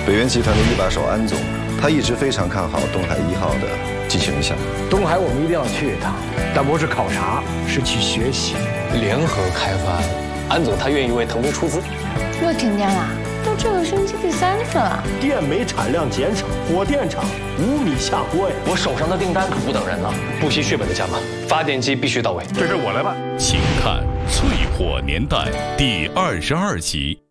北源集团的一把手安总，他一直非常看好东海1号的机器人项目。 东海我们一定要去一趟，但不是考察，是去学习。 联合开发，安总他愿意为腾飞出资。 又停电了，都这个星期第3次了。 电煤产量减少，火电厂无米下锅呀！ 我手上的订单可不等人了，不惜血本的加码，发电机必须到位。 这事我来办。 请看《淬火年代》第22集。